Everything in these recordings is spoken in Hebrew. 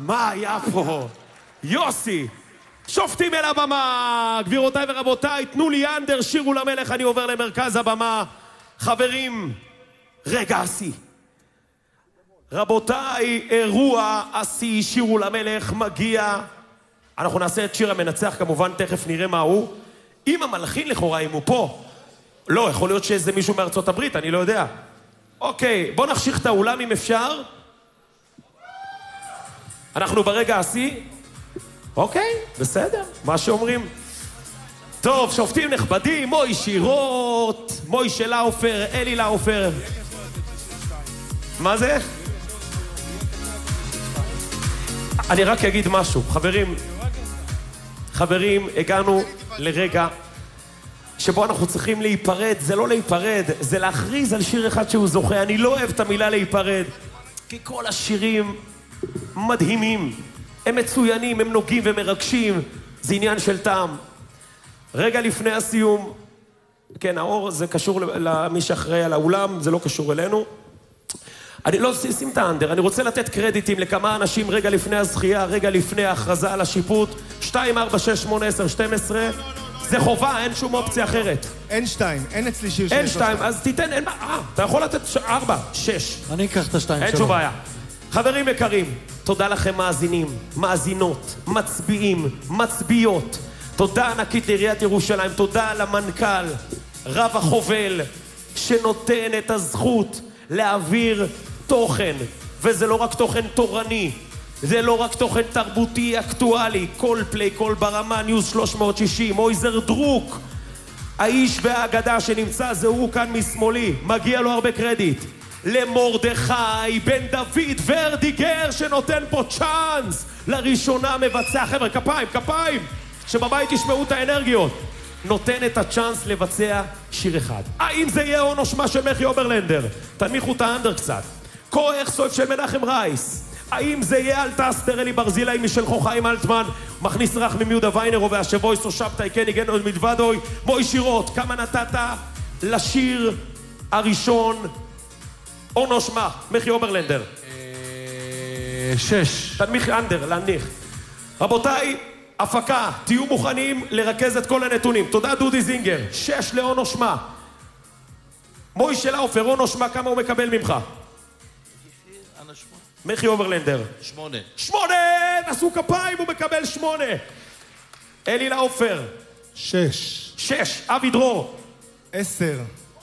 מה היה פה? יוסי! שופטים אל הבמה! גבירותיי ורבותיי, תנו לי אנדר, שירו למלך, אני עובר למרכז הבמה. חברים, רגע השיא. רבותיי, אירוע השיא, שירו למלך, מגיע. אנחנו נעשה את שיר המנצח, כמובן, תכף נראה מה הוא. אם המלחין לכאורה, אם הוא פה. לא, יכול להיות שזה מישהו מארצות הברית, אני לא יודע. אוקיי, בוא נחשיך את האולם אם אפשר. אנחנו ברגע השיא. אוקיי, בסדר, מה שאומרים. טוב, שופטים נכבדים, מוישי רוט, מוישה לאופר, אלי לאופר. מה זה? אני רק אגיד משהו, חברים, הגענו לרגע שבו אנחנו צריכים להיפרד. זה לא להיפרד, זה להכריז על שיר אחד שהוא זוכה. אני לא אוהב את המילה להיפרד, כי כל השירים מדהימים, הם מצוינים, הם נוגעים ומרגשים, זה עניין של טעם. רגע לפני הסיום, כן, האור זה קשור למי שאחראי על האולם, זה לא קשור אלינו. אני לא שים את האנדר, אני רוצה לתת קרדיטים לכמה אנשים רגע לפני הזכייה, רגע לפני ההכרזה על השיפוט. 2, 4, 6, 8, 10, 12. זה חובה, אין שום אופציה אחרת. אין 2, אין אצלי שיר שיש. אין 2, אז תיתן, אין... אתה יכול לתת 4, 6. אני אקח את ה2 שלו. אין שום בעיה. חברים יקרים, תודה לכם מאזינים, מאזינות, מצביעים, מצביעות. תודה ענקית לעיריית ירושלים, תודה למנכ"ל, רב החובל, שנותן את הזכות להעביר תוכן. וזה לא רק תוכן תורני, זה לא רק תוכן תרבותי אקטואלי, כל פליי, כל ברמה, ניוז 360, מויזר דרוק, האיש והאגדה שנמצא, זה הוא כאן משמאלי, מגיע לו הרבה קרדיט. למורדכי בן דוד ורדיגר שנותן פה צ'אנס לראשונה מבצע, חבר'ה, כפיים, שבבית ישמעו את האנרגיות, נותן את הצ'אנס לבצע שיר אחד. האם זה יהיה עונש שמה של מחי אוברלנדר? תנמיכו את האנדר קצת. כוח סוף של מנחם רייס. האם זה יהיה אלטסטר אלי ברזילי משל חיים אלטמן, מכניס רח ממיודה ויינרו והשבוי סושבתאי כן הגן עוד מלבדוי. בואי שירות, כמה נתת לשיר הראשון עונש מה? מחי אוברלנדר 6. תנמיך אנדר, להנמיך. רבותיי, הפקה, תהיו מוכנים לרכז את כל הנתונים. תודה דודי זינגר. 6 לעונש מה. מוישה לאופר, עונש מה, כמה הוא מקבל ממך? מחי אוברלנדר 8. נשאו כפיים, הוא מקבל 8. אלי לאופר 6. אבי דרור 10.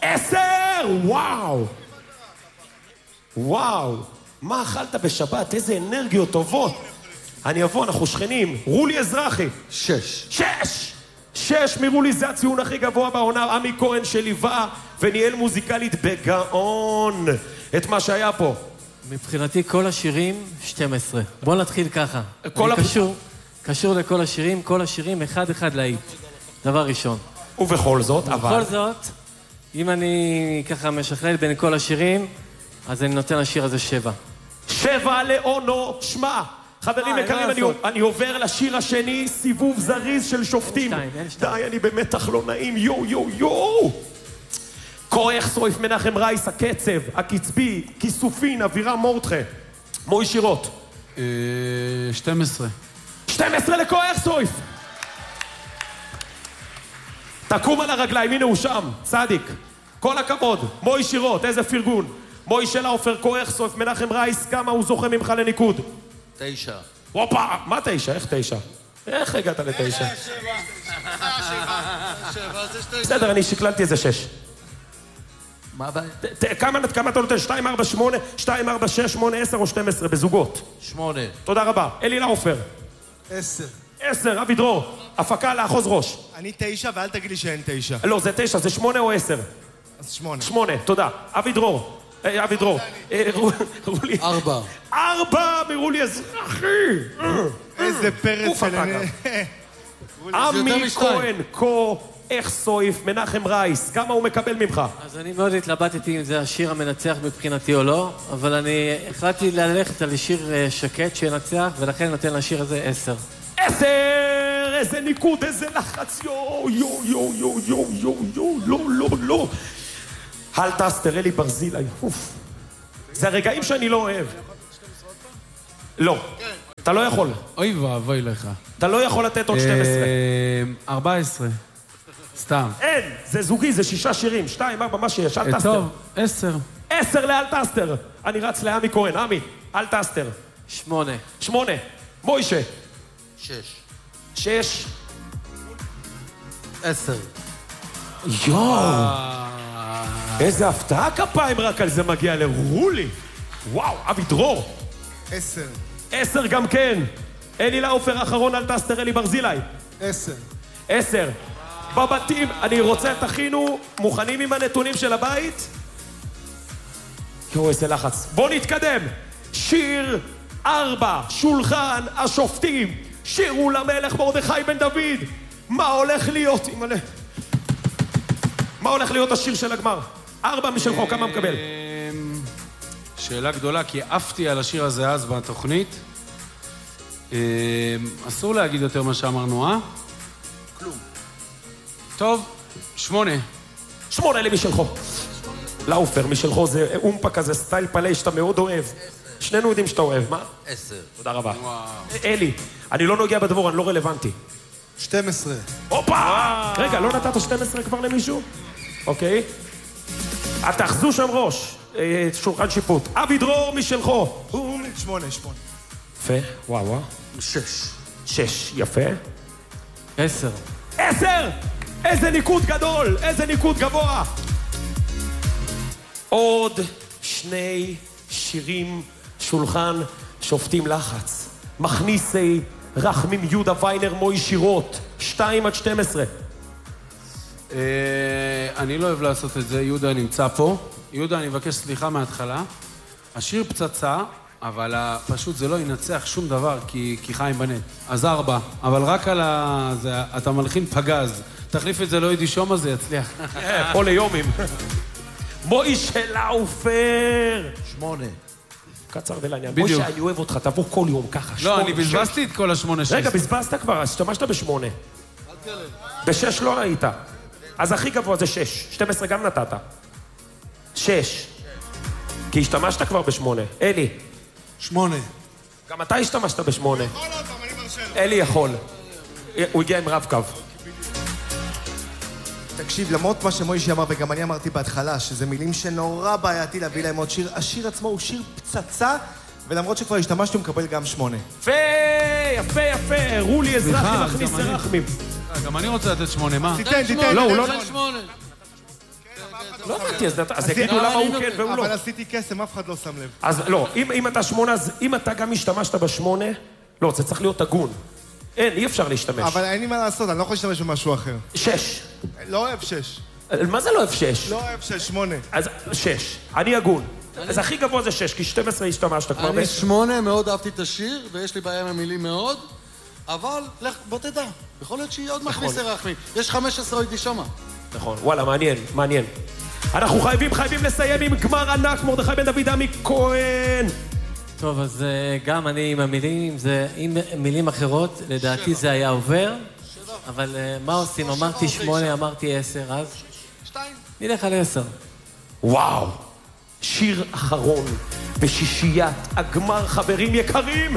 וואו, מה אכלת בשבת? איזה אנרגיות טובות. אני אבוא, אנחנו שכנים. רולי אזרחי 6 מרולי, זה הציון הכי גבוה בעונה. עמי כהן שליווה וניהל מוזיקלית בגאון את מה שהיה פה. מבחינתי כל השירים 12. בוא נתחיל ככה. קשור לכל השירים, כל השירים אחד להיט. דבר ראשון. ובכל זאת, בכל זאת, אם אני ככה משכלל בין כל השירים, אז אני נותן לשיר הזה 7. 7 לעונו שמה. חברים יקרים, אני עובר לשיר השני, סיבוב זריז של שופטים. די, אני במתח לא נעים. יו. כוח סויף מנחם רייס, הקצב, הקצבי, כיסופין, אווירה מורדכה. מוי שירות 12 לכוח סויף. תקום על הרגליים, הנה הוא שם, צדיק. כל הכבוד, מוי שירות, איזה פרגון. מוי של האופר, כוח סויף מנחם רייס, כמה הוא זוכה ממך לניקוד? 9. וואפה, מה 9? איך 9? איך הגעת ל9? 7. בסדר, אני שקללתי איזה 6. מה הבעיה? כמה אתה נותן? 2, 4, 8, 2, 4, 6, 8, 10 או 12 בזוגות? 8. תודה רבה. אלי לאופר 10. אבי דרור, הפקה לאחוז ראש. אני 9 ואל תגיד לי שאין 9. לא, זה 9, זה 8 או 10? אז 8. 8, תודה. אבי דרור, רולי 4 מרולי אזרחי. איזה פרץ של... עמי כהן, איך סויף, מנחם רייס, כמה הוא מקבל ממך? אז אני מאוד התלבטתי אם זה השיר המנצח מבחינתי או לא, אבל אני החלטתי ללכת על שיר שקט שינצח, ולכן אני נותן לשיר הזה 10. 10! איזה ניקוד, איזה לחץ, לא. אלטסטר אלי ברזילי, זה הרגעים שאני לא אוהב. לא. אתה לא יכול. אוי ואבוי לך. אתה לא יכול לתת עוד 12. 14. סתם. אין, זה זוגי, זה 6 שירים. 2, 4, מה שיש, אל תסתר. טוב, 10. 10 לאל תסתר. אני רץ לעמי כהן. עמי, אל תסתר. 8. 8. מוישה. 6. 6. 10. יואו. איזה הפתעה כפיים רק על זה מגיע לרולי. וואו, אבי דרור. 10. 10 גם כן. אלי לאופר אחרון, אל תסתר, אלי ברזילי. 10. 10. בבתים, אני רוצה, תכינו, מוכנים עם הנתונים של הבית? יואו, איזה לחץ. בוא נתקדם. שיר 4, שולחן השופטים. שירו למלך מרדכי בן דוד. מה הולך להיות? מה הולך להיות השיר של הגמר? 4 משלך, כמה מקבל? שאלה גדולה, כי עפתי על השיר הזה אז בתוכנית. אסור להגיד יותר מה שאמרנו, אה? כלום. טוב, 8. 8 למשלך. לאופר, משלך זה אומפה כזה, סטייל פלאי שאתה מאוד אוהב. שנינו יודעים שאתה אוהב, מה? 10. תודה רבה. אלי, אני לא נוגע בדבור, אני לא רלוונטי. 12. הופה! רגע, לא נתת 12 כבר למישהו? אוקיי. תאחזו שם ראש. שולחן שיפוט. אבי דרור משלך. 8. יפה, וואו. 6. 6, יפה. 10. 10! איזה ניקוד גדול! איזה ניקוד גבוה! עוד 2 שירים, שולחן, שופטים לחץ. מכניסי רחמים יהודה ויינר מוי שירות. 2 עד 12. אני לא אוהב לעשות את זה, יהודה נמצא פה. יהודה, אני מבקש סליחה מההתחלה. השיר פצצה, אבל פשוט זה לא ינצח שום דבר, כי חיים בנט. אז 4, אבל רק על אתה מלחין פגז. תחליף את זה, לא ידי שום, אז זה יצליח. פה ליומים. מוישה לאופר! 8. קצר ולעניין. בדיוק. מוישה, אני אוהב אותך, תבוא כל יום ככה. לא, אני בזבזתי את כל 8. רגע, בזבזת כבר, אז השתמשת ב8. ב6 לא היית. אז הכי גבוה זה 6. 12 גם נתת. 6. כי השתמשת כבר ב8. אלי. 8. גם אתה השתמשת ב8. אלי יכול. הוא הגיע עם רב קו. תקשיב, למרות מה שמוישי אמר וגם אני אמרתי בהתחלה, שזה מילים שנורא בעייתי להביא להם עוד שיר, השיר עצמו הוא שיר פצצה, ולמרות שכבר השתמשתי הוא מקבל גם 8. יפה, יפה, יפה. רולי אזרחי מכניס רחמים. גם אני רוצה לתת 8, מה? תיתן. לא, הוא לא... 8. לא הבנתי, אז יגידו למה הוא כן והוא לא. אבל עשיתי קסם, אף אחד לא שם לב. אז לא, אם אתה 8, אז אם אתה גם השתמשת ב8, לא, זה צריך להיות הגון. אין, אי אפשר להשתמש. אבל אין לי מה לעשות, אני לא יכול להשתמש במשהו אחר. 6. לא אוהב 6. מה זה לא אוהב 6? לא אוהב 6, 8. אז 6. אני הגון. אז הכי גבוה זה 6, כי 12 השתמשת כבר. אני 8, מאוד אהבתי את השיר, ויש לי בעיה עם המילים מאוד, אבל בוא תדע, יכול להיות שיהיה עוד מכניסי רחמים. יש 15 עוד שמה. נכון, וואלה, מעניין, מעניין. אנחנו חייבים לסיים עם גמר ענק, מרדכי בן דוד, עמי כהן. טוב, אז גם אני עם המילים, עם מילים אחרות, לדעתי זה היה עובר, אבל מה עושים? אמרתי 8, אמרתי 10, אז 2. נלך על 10. וואו, שיר אחרון בשישיית הגמר, חברים יקרים.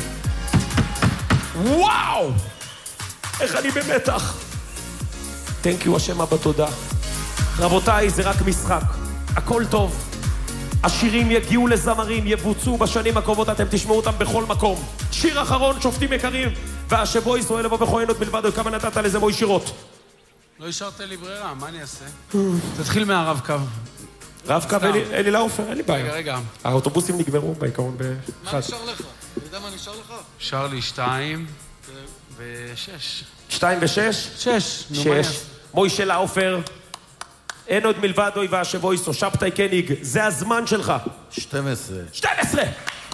וואו, איך אני במתח. תנק יו השם אבא, תודה. רבותיי, זה רק משחק, הכל טוב. השירים יגיעו לזמרים, יבוצעו בשנים הקרובות, אתם תשמעו אותם בכל מקום. שיר אחרון, שופטים יקרים, והשבו ישראל לבוא וכהנות בלבד, כמה נתת לזה מוי שירות? לא השארת לי ברירה, מה אני אעשה? תתחיל מהרב קו. רב קו אלי לאופר, אין לי בעיה. רגע. האוטובוסים נגמרו בעיקרון מה באחד. נשאר לך? אתה יודע מה נשאר לך? שר לי 2 ו6. 2 ו6? 6. 6. מוישה לאופר, אין עוד מלבד אוי והשבו יסו, שבתאי קניג, זה הזמן שלך. 12. 12!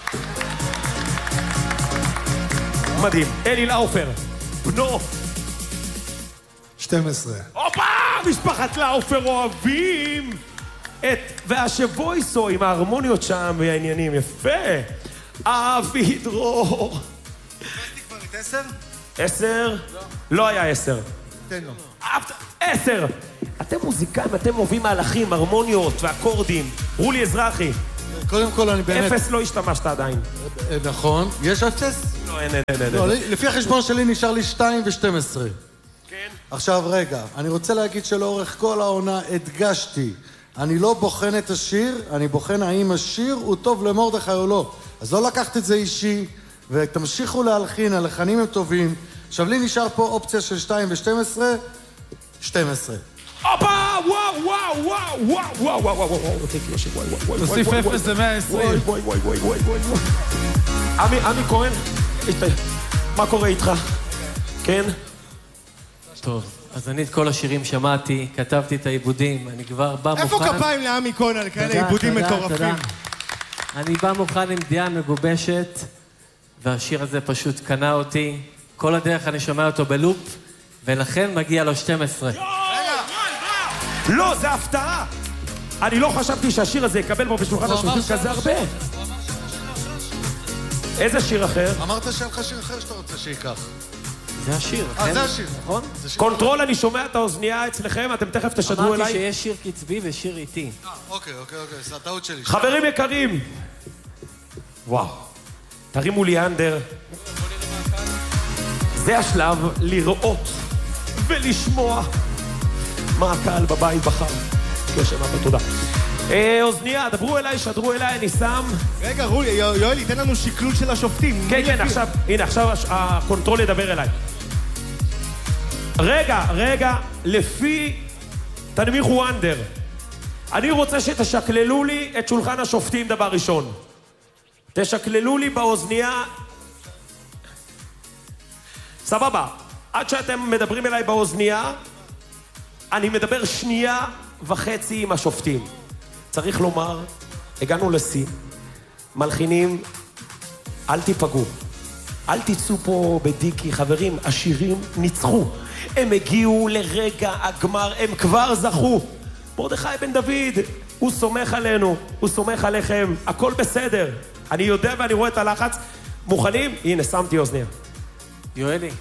מדהים. אלי לאופר, בנו. 12. הופה! משפחת לאופר אוהבים את והשבו יסו עם ההרמוניות שם והעניינים. יפה. אבי דרור. הבאתי כבר את 10? 10? לא היה 10. תן לו. 10! אתם מוזיקאים, אתם אוהבים מהלכים, הרמוניות ואקורדים. רולי אזרחי. קודם כל אני באמת... 0 לא השתמשת עדיין. נכון. יש 0? לא, אין. לא, לפי החשבון שלי נשאר לי 2 ו-12. כן. עכשיו רגע, אני רוצה להגיד שלאורך כל העונה הדגשתי, אני לא בוחן את השיר, אני בוחן האם השיר הוא טוב למרדכי או לא. אז לא לקחת את זה אישי, ותמשיכו להלחין, הלחנים הם טובים. עכשיו לי נשאר פה אופציה של 2 ו-12, 12. הופה! וואו! תוסיף 0 זה 120. עמי כהן, מה קורה איתך? כן? טוב, אז אני את כל השירים שמעתי, כתבתי את העיבודים, אני כבר בא מוכן... איפה כפיים לעמי כהן על כאלה עיבודים מטורפים? אני בא מוכן עם דעה מגובשת, והשיר הזה פשוט קנה אותי. כל הדרך אני שומע אותו בלופ, ולכן מגיע לו 12. לא, זה הפתעה! אני לא חשבתי שהשיר הזה יקבל בו בשולחן השופטים כזה הרבה. איזה שיר אחר? אמרת שאין לך שיר אחר שאתה רוצה שייקח. זה השיר, זה השיר. נכון? קונטרול, אני שומע את האוזנייה אצלכם, אתם תכף תשדרו אליי. אמרתי שיש שיר קצבי ושיר איטי. אוקיי, זה הטעות שלי. חברים יקרים! וואו. תרימו לי אנדר. זה השלב לראות ולשמוע מה הקהל בבית בחר. כשמעת, תודה. אוזנייה, דברו אליי, שדרו אליי, אני שם... רגע, יואל, ייתן לנו שקלול של השופטים. כן, עכשיו, הנה, עכשיו הקונטרול ידבר אליי. רגע, לפי... תנמיכו אנדר. אני רוצה שתשקללו לי את שולחן השופטים דבר ראשון. תשקללו לי באוזנייה... סבבה, עד שאתם מדברים אליי באוזנייה, אני מדבר 2.5 עם השופטים. צריך לומר, הגענו לשיא. מלחינים, אל תיפגעו. אל תצאו פה בדיקי, חברים, השירים ניצחו. הם הגיעו לרגע הגמר, הם כבר זכו. מרדכי בן דוד, הוא סומך עלינו, הוא סומך עליכם, הכל בסדר. אני יודע ואני רואה את הלחץ. מוכנים? הנה, שמתי אוזניה. יואלי.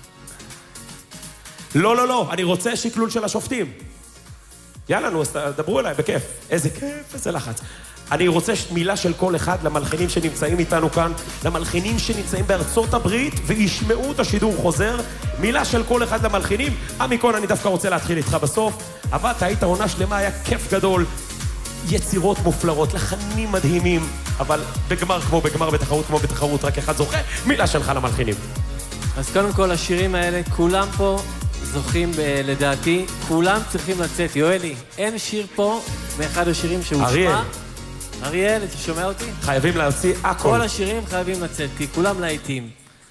לא, אני רוצה שקלול של השופטים. יאללה, נו, דברו אליי, בכיף. איזה כיף, איזה לחץ. אני רוצה מילה של כל אחד למלחינים שנמצאים איתנו כאן, למלחינים שנמצאים בארצות הברית וישמעו את השידור חוזר. מילה של כל אחד למלחינים. עמי כהן, אני דווקא רוצה להתחיל איתך בסוף. עבדת, היית עונה שלמה, היה כיף גדול. יצירות מופלאות, לחנים מדהימים, אבל בגמר כמו בגמר, בתחרות כמו בתחרות, רק אחד זוכה. מילה שלך למלחינים. אז קודם כל, השירים האלה, כולם פה זוכים, לדעתי, כולם צריכים לצאת. יואלי, אין שיר פה מאחד השירים שהושמע. אריאל, אתה שומע אותי? חייבים להוציא הכל. כל השירים חייבים לצאת, כי כולם להיטים.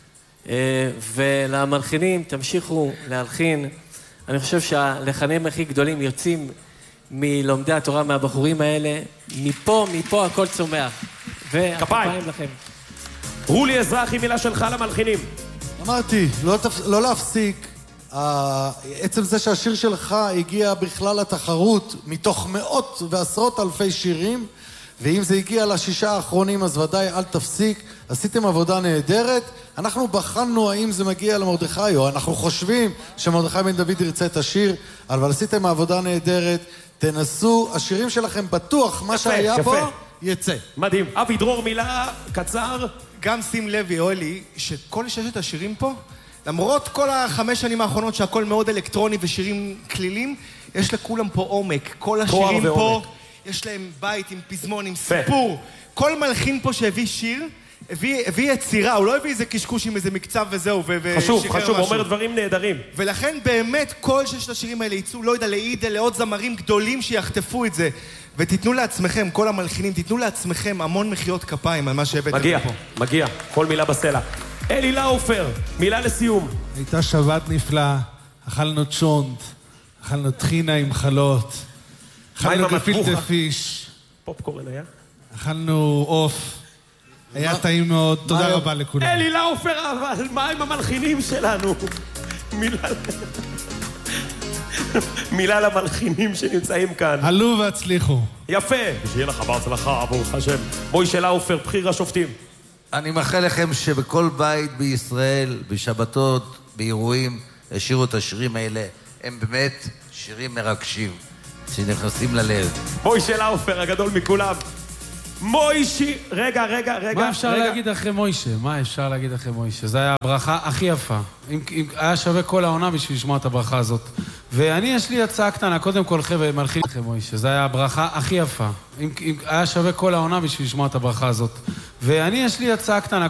ולמלחינים, תמשיכו להלחין. אני חושב שהלחנים הכי גדולים יוצאים מלומדי התורה, מהבחורים האלה. מפה הכל צומח. והכפיים לכם. רולי אזרחי, מילה שלך למלחינים. אמרתי, לא להפסיק. עצם זה שהשיר שלך הגיע בכלל לתחרות מתוך מאות ועשרות אלפי שירים, ואם זה הגיע ל6 האחרונים אז ודאי אל תפסיק. עשיתם עבודה נהדרת. אנחנו בחנו האם זה מגיע למרדכי, או אנחנו חושבים שמרדכי בן דוד ירצה את השיר, אבל עשיתם עבודה נהדרת. תנסו, השירים שלכם בטוח, מה שהיה פה יצא. מדהים. אבי דרור, מילה קצר. גם שים לב, יואלי, שכל 6 השירים פה, למרות כל 5 שנים האחרונות שהכל מאוד אלקטרוני ושירים כלילים, יש לכולם פה עומק. כל השירים פה, יש להם בית עם פזמון, עם סיפור. כל מלחין פה שהביא שיר, הביא יצירה, הוא לא הביא איזה קשקוש עם איזה מקצב וזהו, חשוב, הוא אומר דברים נהדרים. ולכן באמת כל 6 השירים האלה יצאו, לא יודע, לעוד זמרים גדולים שיחטפו את זה. ותיתנו לעצמכם, כל המלחינים, תיתנו לעצמכם המון מחיאות כפיים על מה שהבאתם פה. מגיע, כל מילה בסלע. אלי לאופר, מילה לסיום. הייתה שבת נפלאה, אכלנו צ'ונט, אכלנו טחינה עם חלות, אכלנו גפילטה פיש. פופקורן היה? אכלנו עוף. היה טעים מאוד, תודה רבה לכולם. אלי לאופר, אבל מה עם המלחינים שלנו? מילה למלחינים שנמצאים כאן. עלו והצליחו. יפה. שיהיה לך בהצלחה, ברוך השם. מוישה לאופר, בחיר השופטים. אני מאחל לכם שבכל בית בישראל, בשבתות, באירועים, ישירו את השירים האלה. הם באמת שירים מרגשים, שנכנסים ללב. מוישה לאופר, הגדול מכולם. מוישי, רגע. מה אפשר להגיד אחרי מוישה? זו הייתה הברכה הכי יפה. אם היה שווה כל העונה בשביל לשמוע את הברכה הזאת. יש לי הצעה קטנה, קודם כל חבר'ה, מלכי אחרי מוישה. זו הייתה הברכה הכי יפה. אם היה שווה כל העונה בשביל לשמוע את הברכה הזאת. יש לי הצעה קטנה,